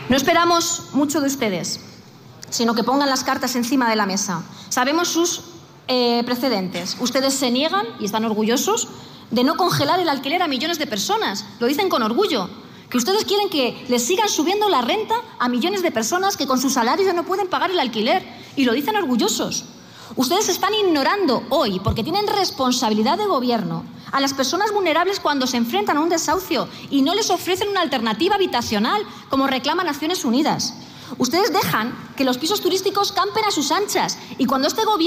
No esperamos mucho de ustedes, sino que pongan las cartas encima de la mesa. Sabemos sus precedentes. Ustedes se niegan, y están orgullosos, de no congelar el alquiler a millones de personas. Lo dicen con orgullo. Que ustedes quieren que les sigan subiendo la renta a millones de personas que con sus salarios ya no pueden pagar el alquiler. Y lo dicen orgullosos. Ustedes están ignorando hoy, porque tienen responsabilidad de gobierno, a las personas vulnerables cuando se enfrentan a un desahucio y no les ofrecen una alternativa habitacional, como reclama Naciones Unidas. Ustedes dejan que los pisos turísticos campen a sus anchas, y cuando este gobierno